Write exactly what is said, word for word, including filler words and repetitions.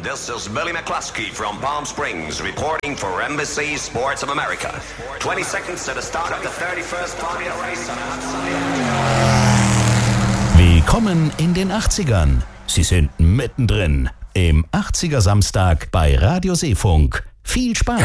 This is Billy McCluskey from Palm Springs reporting for Embassy Sports of America. twenty seconds to the start of the thirty-first Formula Race on Willkommen in den achtzigern. Sie sind mittendrin im achtziger Samstag bei Radio Seefunk. Viel Spaß!